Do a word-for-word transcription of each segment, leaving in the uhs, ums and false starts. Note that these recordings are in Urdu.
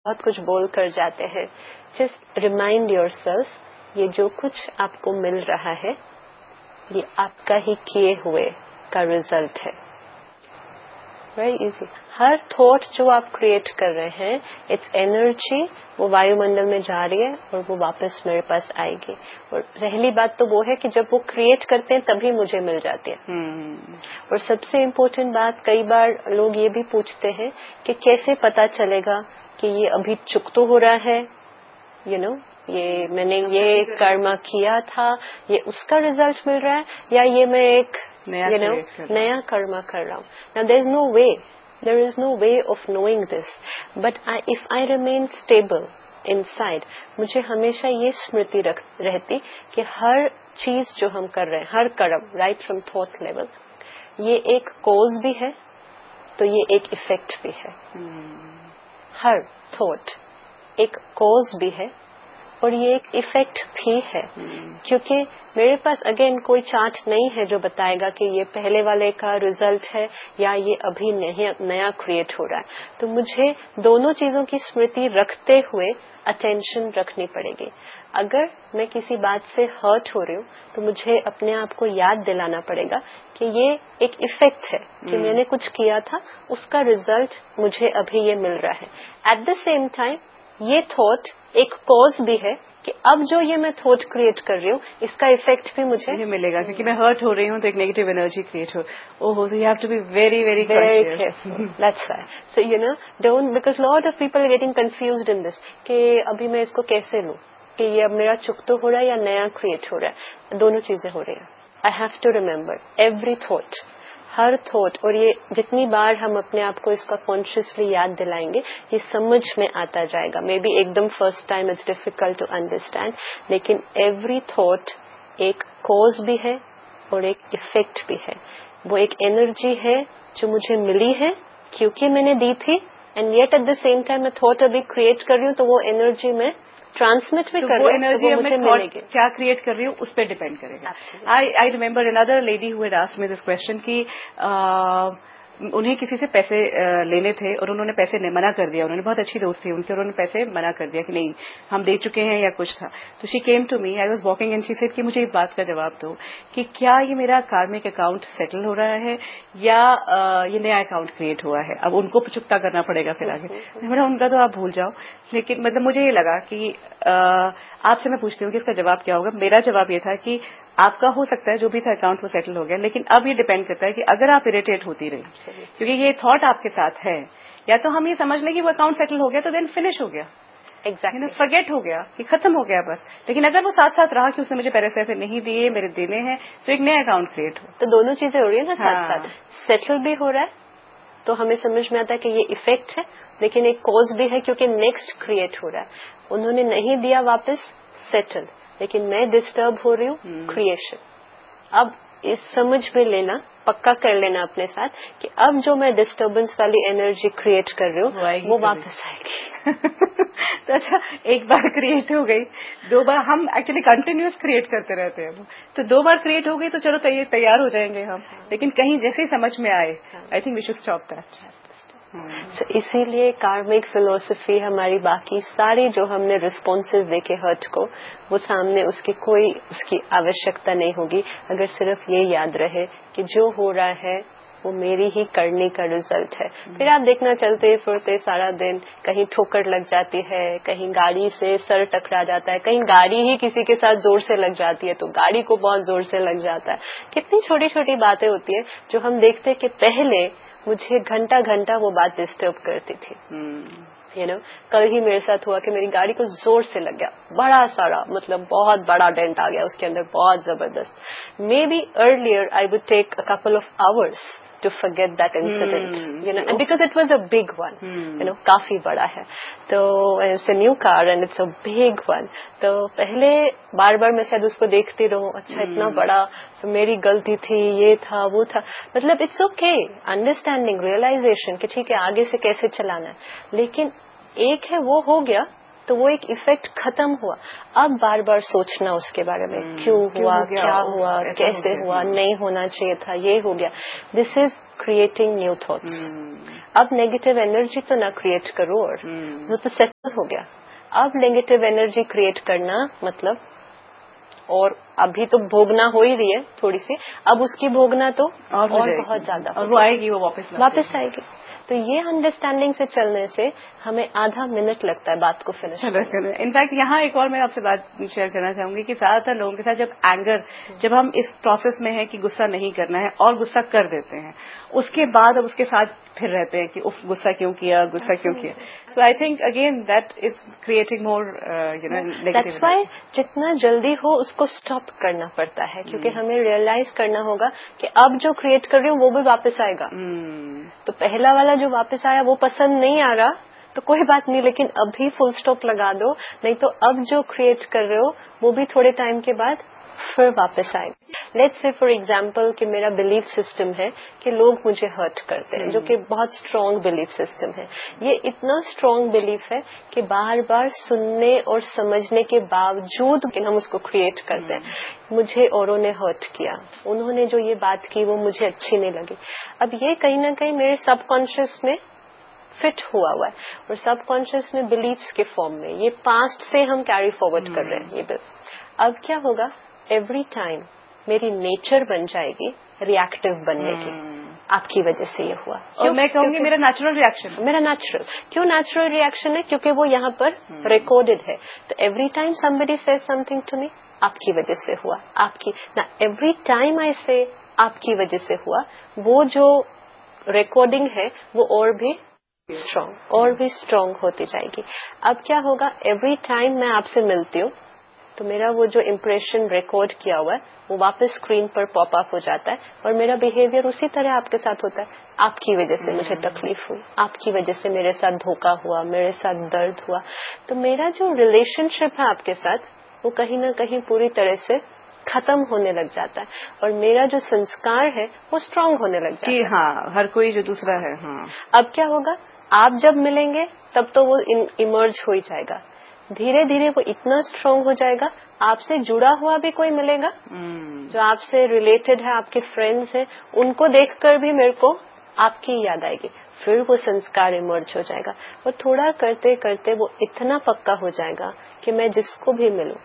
بہت کچھ بول کر جاتے ہیں. جسٹ ریمائنڈ یور سیلف یہ جو کچھ آپ کو مل رہا ہے یہ آپ کا ہی کیے ہوئے کا ریزلٹ ہے. Very easy. ہر تھاٹ جو آپ کریٹ کر رہے ہیں اٹس انرجی, وہ وایو منڈل میں جا رہی ہے اور وہ واپس میرے پاس آئے گی. اور پہلی بات تو وہ ہے کہ جب وہ کریٹ کرتے ہیں تبھی مجھے مل جاتی ہے. اور سب سے امپورٹنٹ بات, کئی بار لوگ یہ بھی پوچھتے ہیں کہ کیسے پتا چلے گا کہ یہ ابھی چک تو ہو رہا ہے, یو نو یہ میں نے یہ کرما کیا تھا, یہ اس کا ریزلٹ مل رہا ہے, یا یہ میں ایک یو نو نیا کرما کر رہا ہوں. Now there is no way, there is no way of knowing this, but I, if I remain stable inside, مجھے ہمیشہ یہ اسمرتی رہتی کہ ہر چیز جو ہم کر رہے ہیں, ہر کرم رائٹ فرام تھاٹ لیول, یہ ایک کوز بھی ہے تو یہ ایک ایفیکٹ بھی ہے. ہر تھاٹ ایک کوز بھی ہے اور یہ ایک ایفیکٹ بھی ہے, کیونکہ میرے پاس اگین کوئی چارٹ نہیں ہے جو بتائے گا کہ یہ پہلے والے کا ریزلٹ ہے یا یہ ابھی نیا کریٹ ہو رہا ہے. تو مجھے دونوں چیزوں کی اسمرتی رکھتے ہوئے اٹینشن رکھنی پڑے گی. اگر میں کسی بات سے ہرٹ ہو رہی ہوں تو مجھے اپنے آپ کو یاد دلانا پڑے گا کہ یہ ایک ایفیکٹ ہے کہ میں نے کچھ کیا تھا, اس کا ریزلٹ مجھے ابھی یہ مل رہا ہے. ایٹ دا سیم ٹائم یہ تھاٹ ایک کوز بھی ہے کہ اب جو یہ میں تھاٹ کریٹ کر رہی ہوں اس کا افیکٹ بھی مجھے ملے گا, کیونکہ میں ہرٹ ہو رہی ہوں تو ایک negative energy create who. Oh, so you have to be very very very careful. That's why. So you know don't, because lot of people getting confused ان دس کہ ابھی میں اس کو کیسے لوں کہ یہ اب میرا چک تو ہو رہا ہے یا نیا کریٹ ہو رہا ہے. دونوں چیزیں ہو رہی ہیں. I have to remember every thought, Hare thought. اور یہ جتنی بار ہم اپنے آپ کو اس کا کانشیسلی یاد دلائیں گے یہ سمجھ میں آتا جائے گا. مے بی ایک دم first time it's difficult to understand, لیکن ایوری تھاٹ ایک کوز بھی ہے اور ایک ایفیکٹ بھی ہے. وہ ایک انرجی ہے جو مجھے ملی ہے کیونکہ میں نے دی تھی, and yet at the same time میں تھاٹ ابھی کریٹ کر رہی ہوں تو وہ انرجی میں ٹرانسمٹ بھی کر رہی ہوں, وہ مجھے ملے گی. کیا کریٹ کر رہی ہوں اس پہ ڈیپینڈ کرے گا. I remember another lady who had asked me this question کہ انہیں کسی سے پیسے لینے تھے اور انہوں نے پیسے منع کر دیا. انہوں نے بہت اچھی دوست تھی ان کی, انہوں نے پیسے منع کر دیا کہ نہیں ہم دے چکے ہیں یا کچھ تھا. تو she came to me, I was walking and she said کہ مجھے اس بات کا جواب دو کہ کیا یہ میرا کارمک اکاؤنٹ سیٹل ہو رہا ہے یا یہ نیا اکاؤنٹ کریٹ ہوا ہے. اب ان کو چکتا کرنا پڑے گا پھر آگے. میرا ان کا تو آپ بھول جاؤ, لیکن مطلب مجھے یہ لگا کہ آپ سے میں پوچھتی ہوں کہ اس کا جواب کیا ہوگا. میرا جواب یہ تھا کہ آپ کا ہو سکتا ہے جو بھی تھا اکاؤنٹ وہ سیٹل ہو گیا, لیکن اب یہ ڈیپینڈ کرتا ہے کہ اگر آپ اریٹیٹ ہوتی رہی کیونکہ یہ تھاٹ آپ کے ساتھ ہے, یا تو ہم یہ سمجھ لیں کہ وہ اکاؤنٹ سیٹل ہو گیا تو دین فنش ہو گیا, ایگزیکٹلی فرگیٹ ہو گیا کہ ختم ہو گیا بس. لیکن اگر وہ ساتھ ساتھ رہا کہ اس نے مجھے پیسے ایسے نہیں دیے, میرے دینے ہیں, تو ایک نیا اکاؤنٹ کریٹ ہو. تو دونوں چیزیں ہو رہی ہیں نا ساتھ ساتھ. سیٹل بھی ہو رہا ہے تو ہمیں سمجھ میں آتا ہے کہ یہ ایفیکٹ ہے, لیکن ایک کوز بھی ہے کیونکہ نیکسٹ کریٹ ہو رہا ہے. انہوں نے نہیں دیا واپس, سیٹل, لیکن میں ڈسٹرب ہو رہی ہوں, کریشن. اب اس سمجھ میں لینا, پکا کر لینا اپنے ساتھ کہ اب جو میں ڈسٹربنس والی انرجی کریٹ کر رہی ہوں وہ واپس آئے گی. تو اچھا, ایک بار کریٹ ہو گئی, دو بار ہم ایکچولی کنٹینیوس کریٹ کرتے رہتے ہیں, تو دو بار کریٹ ہو گئی تو چلو تیار ہو جائیں گے ہم, لیکن کہیں جیسے ہی سمجھ میں آئے I think we should stop that. So, اسی لیے کارمک فلسفی ہماری باقی ساری جو ہم نے رسپانسز دیکھے ہرٹ کو, وہ سامنے اس کی کوئی اس کی آوشکتا نہیں ہوگی اگر صرف یہ یاد رہے کہ جو ہو رہا ہے وہ میری ہی کرنے کا ریزلٹ ہے. پھر آپ دیکھنا چلتے پھرتے سارا دن کہیں ٹھوکر لگ جاتی ہے, کہیں گاڑی سے سر ٹکرا جاتا ہے, کہیں گاڑی ہی کسی کے ساتھ زور سے لگ جاتی ہے تو گاڑی کو بہت زور سے لگ جاتا ہے. کتنی چھوٹی چھوٹی باتیں ہوتی ہیں جو ہم دیکھتے کہ پہلے مجھے گھنٹہ گھنٹہ وہ بات ڈسٹرب کرتی تھی. یو نو کل ہی میرے ساتھ ہوا کہ میری گاڑی کو زور سے لگ گیا, بڑا سارا, مطلب بہت بڑا ڈینٹ آ گیا اس کے اندر, بہت زبردست. May be earlier I would take a couple of hours to forget that incident, hmm. you know, and because it was a big one, hmm. you know, کافی بڑا ہے, تو it's a new car and it's a big one. تو پہلے بار بار میں شاید اس کو دیکھتی رہوں, اچھا اتنا بڑا, میری غلطی تھی, یہ تھا وہ تھا, مطلب اٹس اوکے, انڈرسٹینڈنگ, ریئلائزیشن کہ ٹھیک ہے آگے سے کیسے چلانا ہے. لیکن ایک ہے وہ ہو گیا تو وہ ایک ایفیکٹ ختم ہوا. اب بار بار سوچنا اس کے بارے میں, کیوں ہوا, کیا ہوا, کیسے ہوا, نہیں ہونا چاہیے تھا, یہ ہو گیا. دس از کریٹنگ نیو تھاٹس. अब नेगेटिव एनर्जी तो ना क्रिएट करो, और वो तो सेटल हो गया. अब नेगेटिव एनर्जी क्रिएट करना मतलब, और अभी तो भोगना हो ही रही है थोड़ी सी, अब उसकी भोगना तो और, और बहुत ज्यादा, और वो आएगी, वो वापस वापस आएगी. तो ये अंडरस्टैंडिंग से चलने से हमें आधा मिनट लगता है बात को फिनिश करने. इनफैक्ट यहाँ एक और मैं आपसे बात शेयर करना चाहूंगी कि ज्यादातर लोगों के साथ जब एंगर, जब हम इस प्रोसेस में है कि गुस्सा नहीं करना है और गुस्सा कर देते हैं, उसके बाद अब उसके साथ फिर रहते हैं कि उफ गुस्सा क्यों किया, गुस्सा क्यों किया. सो I think again that is creating more you know negative. That's why जितना जल्दी हो उसको स्टॉप करना पड़ता है, क्योंकि hmm. हमें रियलाइज करना होगा कि अब जो क्रिएट कर रही हूँ वो भी वापस आएगा. hmm. तो पहला वाला जो वापस आया वो पसंद नहीं आ रहा तो कोई बात नहीं, लेकिन अभी फुल स्टॉप लगा दो, नहीं तो अब जो क्रिएट कर रहे हो वो भी थोड़े टाइम के बाद फिर वापस आएगा. लेट्स से फॉर एग्जांपल कि मेरा बिलीफ सिस्टम है कि लोग मुझे हर्ट करते हैं, जो कि बहुत स्ट्रांग बिलीफ सिस्टम है. ये इतना स्ट्रांग बिलीफ है कि बार बार सुनने और समझने के बावजूद हम उसको क्रिएट करते हैं. मुझे औरों ने हर्ट किया, उन्होंने जो ये बात की वो मुझे अच्छी नहीं लगी. अब ये कहीं ना कहीं मेरे सबकॉन्शियस में फिट हुआ हुआ है, और सबकॉन्शियस में बिलीफ्स के फॉर्म में ये पास्ट से हम कैरी फॉरवर्ड कर रहे हैं. ये अब क्या होगा, एवरी टाइम मेरी नेचर बन जाएगी रिएक्टिव बनने की. आपकी वजह से ये हुआ, और मैं कहूंगी मेरा नेचुरल रिएक्शन, मेरा नेचुरल. क्यों नेचुरल रिएक्शन है? क्योंकि वो यहाँ पर रिकॉर्डेड है. तो every time somebody says something to me, आपकी वजह से हुआ, आपकी ना. एवरी टाइम आई से आपकी वजह से हुआ, वो जो रिकॉर्डिंग है वो और भी स्ट्रांग, और भी स्ट्रांग होती जाएगी. अब क्या होगा, एवरी टाइम मैं आपसे मिलती हूँ तो मेरा वो जो इम्प्रेशन रिकॉर्ड किया हुआ है वो वापस स्क्रीन पर पॉप अप हो जाता है, और मेरा बिहेवियर उसी तरह आपके साथ होता है. आपकी वजह से मुझे तकलीफ हुई, आपकी वजह से मेरे साथ धोखा हुआ, मेरे साथ दर्द हुआ. तो मेरा जो रिलेशनशिप है आपके साथ वो कहीं ना कहीं पूरी तरह से खत्म होने लग जाता है, और मेरा जो संस्कार है वो स्ट्रांग होने लग जाता है. हाँ, हर कोई जो दूसरा है. हाँ. अब क्या होगा, आप जब मिलेंगे तब तो वो इमर्ज हो ही जाएगा. धीरे धीरे वो इतना स्ट्रांग हो जाएगा, आपसे जुड़ा हुआ भी कोई मिलेगा hmm. जो आपसे रिलेटेड है, आपके फ्रेंड्स हैं, उनको देखकर भी मेरे को आपकी याद आएगी. फिर वो संस्कार इमर्ज हो जाएगा, और थोड़ा करते करते वो इतना पक्का हो जाएगा कि मैं जिसको भी मिलूं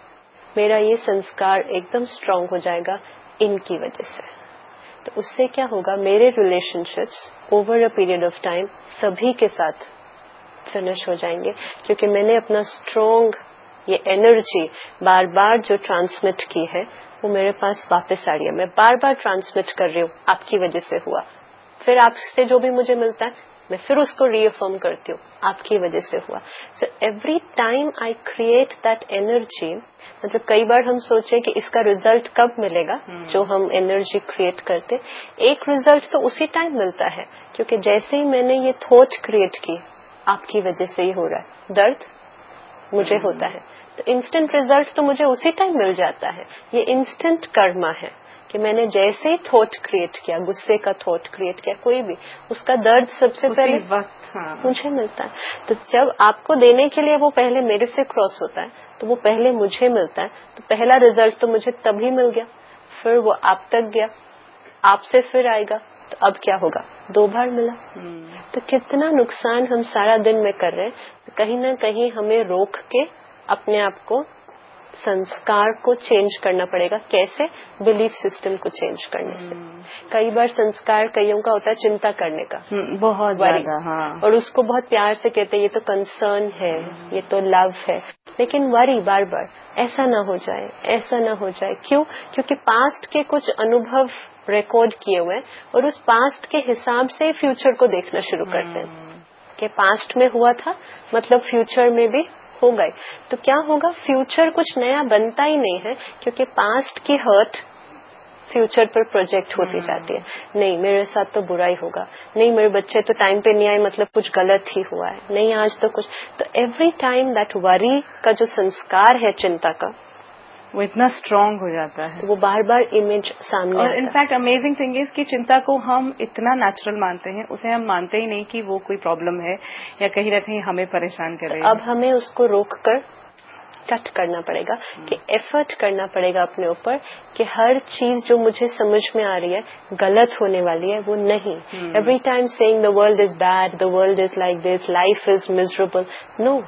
मेरा ये संस्कार एकदम स्ट्रांग हो जाएगा इनकी वजह से. तो उससे क्या होगा, मेरे relationships over a period of time सभी के साथ फिनिश हो जाएंगे, क्योंकि मैंने अपना स्ट्रांग ये एनर्जी बार बार जो ट्रांसमिट की है वो मेरे पास वापस आ रही है. मैं बार बार ट्रांसमिट कर रही हूँ, आपकी वजह से हुआ. फिर आपसे जो भी मुझे मिलता है मैं फिर उसको रीअफर्म करती हूँ, आपकी वजह से हुआ. So every time I create that energy. मतलब कई बार हम सोचे कि इसका रिजल्ट कब मिलेगा, hmm. जो हम एनर्जी क्रिएट करते, एक रिजल्ट तो उसी टाइम मिलता है, क्योंकि जैसे ही मैंने ये थॉट क्रिएट की आपकी वजह से ही हो रहा है, दर्द मुझे hmm. होता है, तो इंस्टेंट रिजल्ट तो मुझे उसी टाइम मिल जाता है. ये इंस्टेंट कर्मा है कि मैंने जैसे ही थॉट क्रिएट किया, गुस्से का थॉट क्रिएट किया, कोई भी, उसका दर्द सबसे पहले वक्त हाँ. मुझे मिलता है. तो जब आपको देने के लिए वो पहले मेरे से क्रॉस होता है तो वो पहले मुझे मिलता है. तो पहला रिजल्ट तो मुझे तभी मिल गया, फिर वो आप तक गया, आपसे फिर आएगा. तो अब क्या होगा, दो बार मिला. hmm. तो कितना नुकसान हम सारा दिन में कर रहे हैं. तो कहीं ना कहीं हमें रोक के अपने आप को, संस्कार को चेंज करना पड़ेगा. कैसे? बिलीफ सिस्टम को चेंज करने से. hmm. कई बार संस्कार कईयों का होता है चिंता करने का, hmm, बहुत ज्यादा, हाँ. और उसको बहुत प्यार से कहते हैं ये तो कंसर्न है, hmm. ये तो लव है. लेकिन वरी बार बार ऐसा ना हो जाए, ऐसा ना हो जाए. क्यों? क्योंकि पास्ट के कुछ अनुभव रिकॉर्ड किए हुए हैं, और उस पास्ट के हिसाब से ही फ्यूचर को देखना शुरू करते हैं. hmm. कि पास्ट में हुआ था मतलब फ्यूचर में भी हो गए. तो क्या होगा, फ्यूचर कुछ नया बनता ही नहीं है, क्योंकि पास्ट की हर्ट फ्यूचर पर प्रोजेक्ट होती hmm. जाती है. नहीं मेरे साथ तो बुरा ही होगा, नहीं मेरे बच्चे तो टाइम पे नहीं आए मतलब कुछ गलत ही हुआ है, नहीं आज तो कुछ. तो एवरी टाइम दैट वरी का जो संस्कार है चिंता का, वो इतना स्ट्रांग हो जाता है, वो बार बार इमेज सामने और इनफैक्ट अमेजिंग थिंग इज कि चिंता को हम इतना नेचुरल मानते हैं, उसे हम मानते ही नहीं कि वो कोई प्रॉब्लम है या कहीं ना कहीं हमें परेशान कर रही है. अब हमें उसको रोक कर کٹ کرنا پڑے گا کہ ایفرٹ کرنا پڑے گا اپنے اوپر کہ ہر چیز جو مجھے سمجھ میں آ رہی ہے غلط ہونے والی ہے وہ نہیں. Every time seeing the world is bad, the world is like this, life is miserable, know,